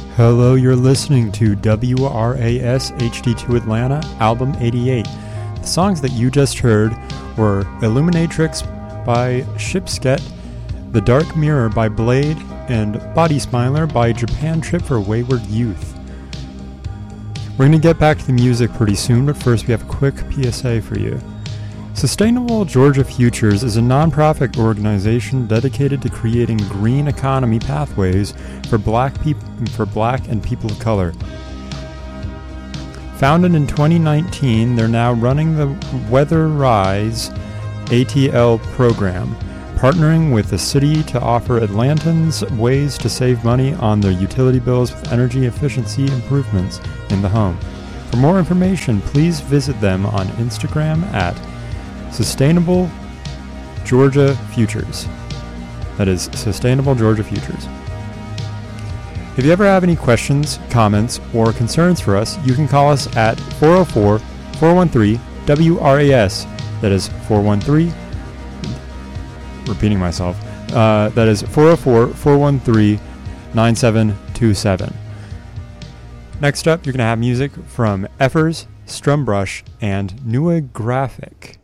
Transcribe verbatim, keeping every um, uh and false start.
Hello, you're listening to W R A S H D two Atlanta, Album eighty-eight. The songs that you just heard were Illuminatrix by Shipsket, The Dark Mirror by Blade, and Body Smiler by Japan Trip for Wayward Youth. We're going to get back to the music pretty soon, but first we have a quick P S A for you. Sustainable Georgia Futures is a nonprofit organization dedicated to creating green economy pathways for black people, for black and people of color. Founded in twenty nineteen, they're now running the Weatherize A T L program, partnering with the city to offer Atlantans ways to save money on their utility bills with energy efficiency improvements in the home. For more information, please visit them on Instagram at Sustainable Georgia Futures. That is Sustainable Georgia Futures. If you ever have any questions, comments, or concerns for us, you can call us at four oh four, four one three, W R A S. That is four one three, repeating myself, uh, that is four oh four, four one three, nine seven two seven. Next up, you're going to have music from Effers, Strumbrush, and Newa Graphic.